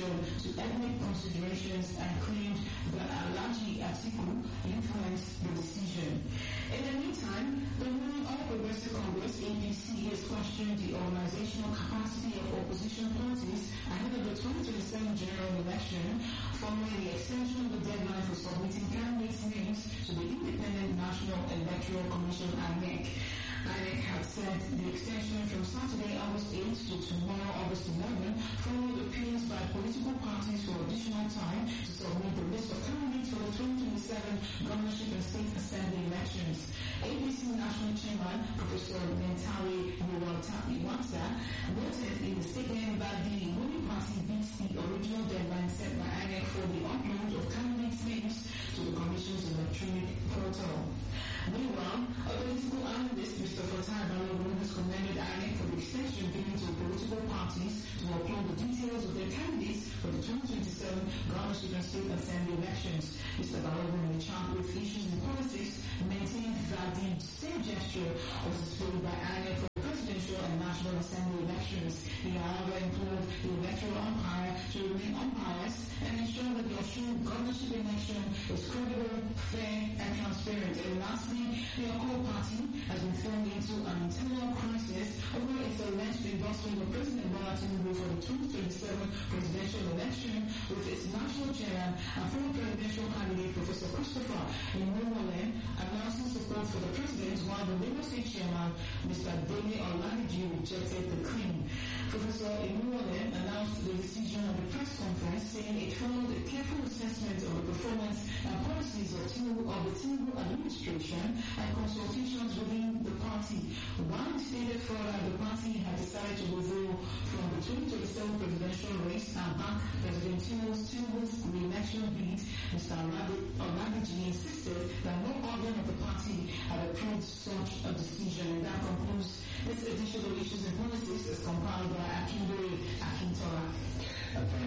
attention to ethnic considerations and claimed that Alhaji Atiku influenced the decision. In the meantime, the ruling All Progressive Congress (APC) has questioned the organizational capacity of opposition parties ahead of the 2027 general election, following the extension of the deadline for submitting candidates' names to the Independent National Electoral Commission (INEC). INEC had said the extension from Saturday, August 8 to tomorrow, August 11, followed appeals by political parties for additional time to submit the list of candidates for the 2027 governorship and state assembly elections. APC National Chairman Professor Mentari Iwata noted in the statement that the ruling party beats the original deadline set by INEC for the upload of candidates' names to the Commission's electronic portal. Meanwhile, a political analyst, Mr. Fatai Balogun, has commended INEC for the extension given to political parties to upload the details of their candidates for the 2027 governorship and state assembly elections. Mr. Balogun, in charge with issues in politics, maintained that the same gesture was displayed by INEC for presidential and national assembly elections. He, however, implored the electoral umpire to remain unbiased and ensure that the Osun governorship election is credible, fair, and transparent. And lastly, the Akol party has been thrown into an internal crisis over its alleged endorsement of President Bola Tinubu for the 2027 presidential election, with its national chairman and former presidential candidate Professor Christopher Imowole announcing support for the president, while the Lagos State chairman, Mr. Dele Oladiji, rejected the claim. Professor Imowole announced the decision at the press conference, saying it followed a careful assessment of the performance and policies of the Tinubu administration and consultations within the party. While it stated further the party had decided to withdraw from the 2027 presidential race and back President Tinubu's re-election bid, Mr. Oladiji insisted that no organ of the party had approved such a decision. And that concludes this edition of Issues in Politics as compiled by Akintola.